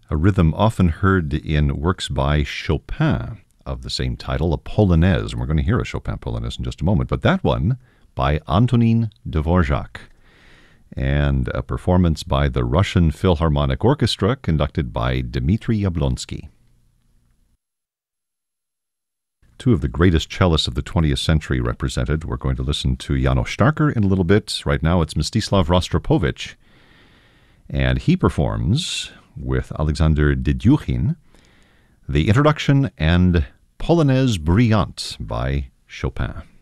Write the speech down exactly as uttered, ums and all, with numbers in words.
a rhythm often heard in works by Chopin of the same title, a Polonaise. And we're going to hear a Chopin Polonaise in just a moment. But that one by Antonin Dvorak, and a performance by the Russian Philharmonic Orchestra conducted by Dmitri Yablonsky. Two of the greatest cellists of the twentieth century represented. We're going to listen to János Starker in a little bit. Right now it's Mstislav Rostropovich, and he performs with Alexander Dedyukhin the introduction and Polonaise Brillante by Chopin.